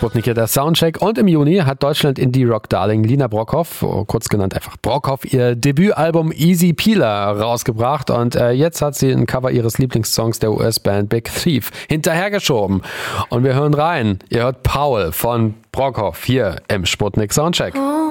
Sputnik hier der Soundcheck. Und im Juni hat Deutschland Indie-Rock-Darling Lina Brockhoff, kurz genannt einfach Brockhoff, ihr Debütalbum Easy Peeler rausgebracht. Und jetzt hat sie ein Cover ihres Lieblingssongs der US-Band Big Thief hinterhergeschoben. Und wir hören rein. Ihr hört Paul von Brockhoff hier im Sputnik Soundcheck.